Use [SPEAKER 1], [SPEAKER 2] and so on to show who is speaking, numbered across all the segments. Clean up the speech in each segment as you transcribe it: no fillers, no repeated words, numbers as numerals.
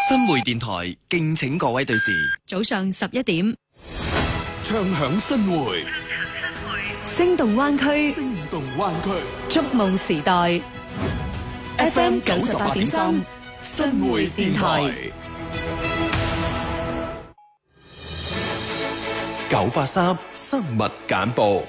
[SPEAKER 1] 新會電台敬請各位對視。
[SPEAKER 2] 早上11點，
[SPEAKER 3] 唱響新會，
[SPEAKER 2] 聲動灣區，
[SPEAKER 3] 聲動灣區，
[SPEAKER 2] 觸夢時代。FM 98.3，新會電台。
[SPEAKER 1] 983新聞簡報。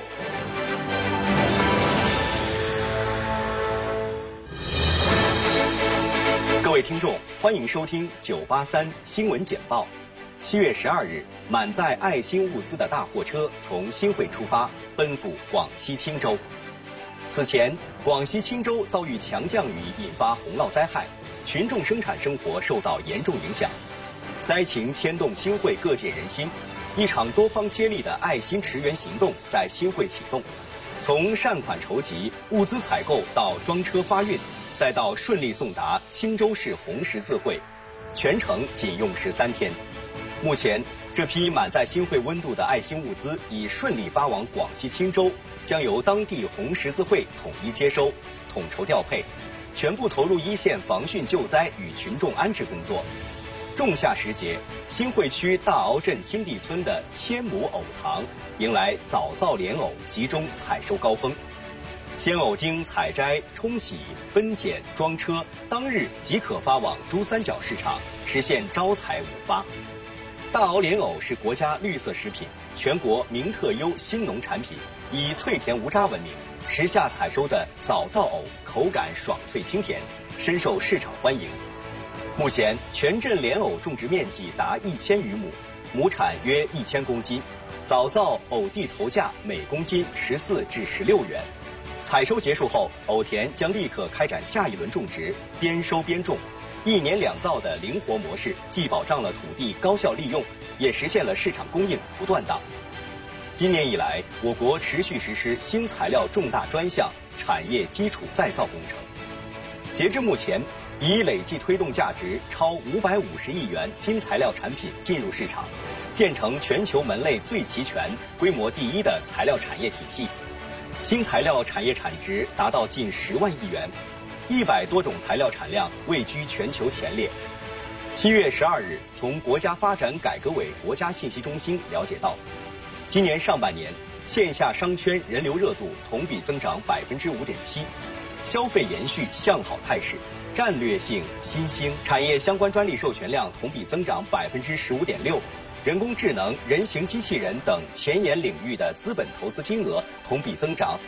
[SPEAKER 4] 各位聽眾，歡迎收聽983新聞簡報。7月12日，滿載愛心物資的大貨車從新會出發，奔赴廣西欽州。此前，廣西欽州遭遇強降雨，引發洪澇災害，群眾生產生活受到嚴重影響。災情牽動新會各界人心，一場多方接力的愛心馳援行動在新會啟動，從善款籌集、物資採購到裝車發運，再到順利送達欽州市紅十字會，全程僅用13天。目前，這批滿載新會溫度的愛心物資已順利發往廣西欽州，將由當地紅十字會統一接收、統籌調配，全部投入一線防汛救災與群眾安置工作。仲夏時節，新會區大坳鎮新地村的千畝藕塘迎來早造蓮藕集中採收高峰。鮮藕經採摘、沖洗、分揀、裝車，當日即可發往珠三角市場，實現朝採午發。大坳蓮藕是國家綠色食品，全國名特優新農產品，以脆甜無渣聞名。時下採收的早造藕口感爽脆清甜，深受市場歡迎。目前，全鎮蓮藕種植面積達1000餘畝，亩產約1000公斤，早造藕地頭價每公斤14至16元。採收結束後，藕田將立刻開展下一輪種植，邊收邊種，1年2造的靈活模式，既保障了土地高效利用，也實現了市場供應不斷檔。今年以來，我國持續實施新材料重大專項產業基礎再造工程。截至目前，已累計推動價值超550億元新材料產品進入市場，建成全球門類最齊全、規模第一的材料產業體系。新材料產業產值達到近10萬億元，100多種材料產量位居全球前列。7月12日，從國家發展改革委國家信息中心了解到，今年上半年線下商圈人流熱度同比增長5.7%，消費延續向好態勢，戰略性新興產業相關專利授權量同比增長15.6%。人工智能、人形機器人等前沿領域的資本投資金額同比增長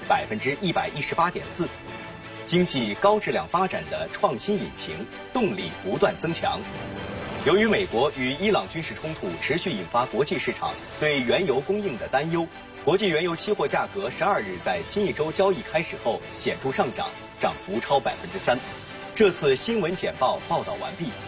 [SPEAKER 4] 118.4%，經濟高質量發展的創新引擎動力不斷增強。由於美國與伊朗軍事衝突持續引發國際市場對原油供應的擔憂，國際原油期貨價格12日在新一周交易開始後顯著上漲，漲幅超3%。這次新聞簡報報道完畢。